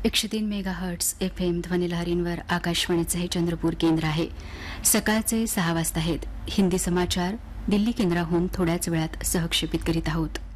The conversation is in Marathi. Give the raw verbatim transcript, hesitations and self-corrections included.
एकशे तीन मेगा हर्ट्स एफ एम ध्वनिलहरींवर आकाशवाणीचे हे चंद्रपूर केंद्र आहे. सकाळचे सहा वाजता आहेत. हिंदी समाचार दिल्ली केंद्राहून थोड्याच वेळात सहक्षेपित करीत आहोत.